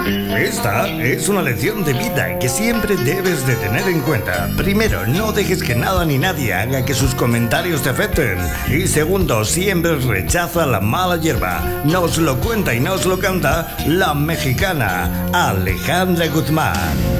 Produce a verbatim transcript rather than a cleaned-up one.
Esta es una lección de vida que siempre debes de tener en cuenta. Primero, no dejes que nada ni nadie haga que sus comentarios te afecten. Y segundo, siempre rechaza la mala hierba. Nos lo cuenta y nos lo canta la mexicana Alejandra Guzmán.